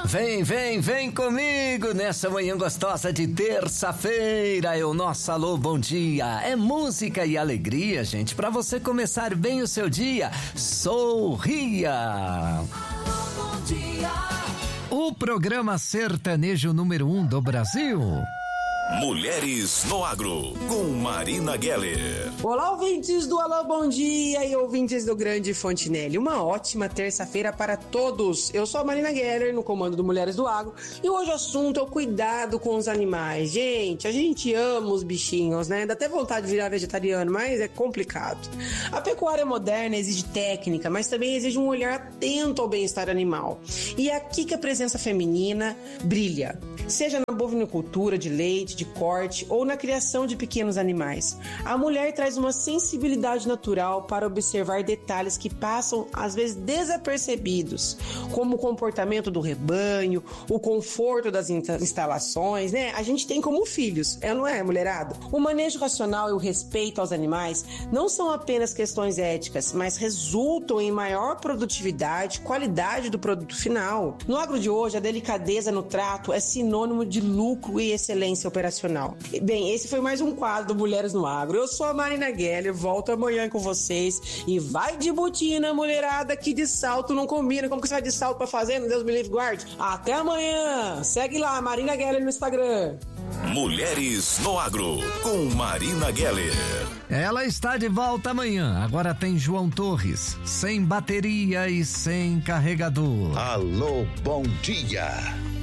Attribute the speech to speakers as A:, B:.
A: Vem comigo nessa manhã gostosa de terça-feira. É o nosso alô, bom dia. É música e alegria, gente, pra você começar bem o seu dia. Sorria.
B: Alô, bom dia.
A: O programa sertanejo número 1 do Brasil.
C: Mulheres no Agro, com Marina Geller.
D: Olá, ouvintes do Alô Bom Dia e ouvintes do Grande Fontinelli. Uma ótima terça-feira para todos. Eu sou a Marina Geller, no comando do Mulheres do Agro, e hoje o assunto é o cuidado com os animais. Gente, a gente ama os bichinhos, né? Dá até vontade de virar vegetariano, mas é complicado. A pecuária moderna exige técnica, mas também exige um olhar atento ao bem-estar animal. E é aqui que a presença feminina brilha. Seja na bovinocultura de leite, de corte ou na criação de pequenos animais. A mulher traz uma sensibilidade natural para observar detalhes que passam às vezes desapercebidos, como o comportamento do rebanho, o conforto das instalações, né? A gente tem como filhos, não é, mulherada? O manejo racional e o respeito aos animais não são apenas questões éticas, mas resultam em maior produtividade, qualidade do produto final. No agro de hoje, a delicadeza no trato é sinônimo de lucro e excelência operacional. Bem, esse foi mais um quadro do Mulheres no Agro. Eu sou a Marina Geller, volto amanhã com vocês e vai de botina, mulherada, que de salto não combina. Como que você vai de salto pra fazenda? Deus me livre, guarde. Até amanhã! Segue lá, Marina Geller no Instagram.
C: Mulheres no Agro, com Marina Geller.
A: Ela está de volta amanhã. Agora tem João Torres, sem bateria e sem carregador.
E: Alô, bom dia.